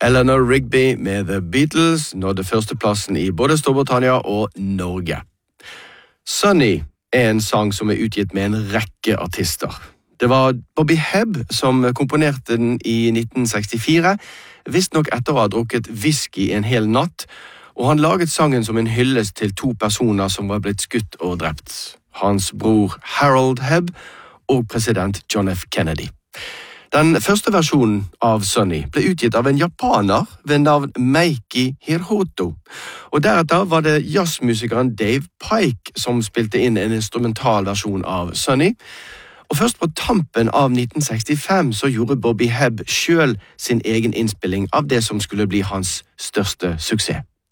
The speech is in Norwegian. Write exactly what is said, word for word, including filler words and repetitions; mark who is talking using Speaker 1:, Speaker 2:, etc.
Speaker 1: Eleanor Rigby med The Beatles nådde førsteplassen i både Storbritannia og Norge. Sunny er en sang som er utgitt med en rekke artister. Det var Bobby Hebb som komponerte den i nitten sekstifire, visst nok etter å ha drukket whisky en hel natt, og han laget sangen som en hyllest til to personer som var blitt skutt og drept. Hans bror Harold Hebb og president John F. Kennedy. Den første versjonen av Sunny ble utgitt av en japaner ved navn Meiki Hiroto, og deretter var det jazzmusikeren Dave Pike som spilte inn en instrumental versjon av Sunny, og først på tampen av nitten sekstifem så gjorde Bobby Hebb selv sin egen innspilling av det som skulle bli hans største suksess.